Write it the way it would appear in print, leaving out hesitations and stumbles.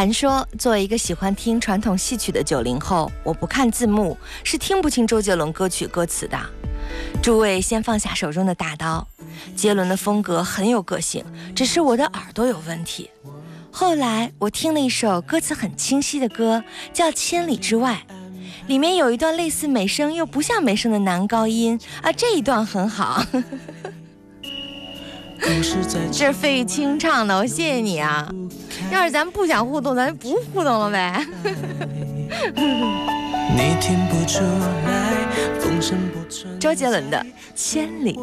韩说，作为一个喜欢听传统戏曲的90后，我不看字幕是听不清周杰伦歌曲歌词的。诸位先放下手中的大刀，杰伦的风格很有个性，只是我的耳朵有问题。后来我听了一首歌词很清晰的歌，叫《千里之外》，里面有一段类似美声又不像美声的男高音啊，这一段很好。这是费玉清唱的，我谢谢你啊。要是咱不想互动，咱就不互动了呗。周杰伦的《千里